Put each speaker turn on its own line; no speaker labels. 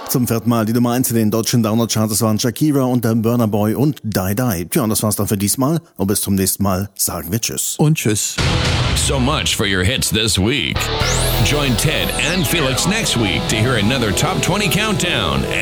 Zum vierten Mal die Nummer 1 in den deutschen Download-Charts. Das waren Shakira und der Burna Boy und Die Die. Tja, und das war's dann für diesmal. Und bis zum nächsten Mal sagen wir Tschüss.
Und Tschüss.
So much for your hits this week. Join Ted and Felix next week to hear another Top 20 Countdown